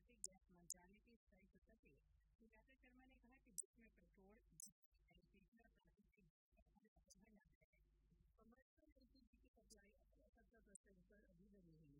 प्राकृतिक गैस मंत्रालय के स्थायी सचिव सुजाता शर्मा ने कहा कि देश में पेट्रोल,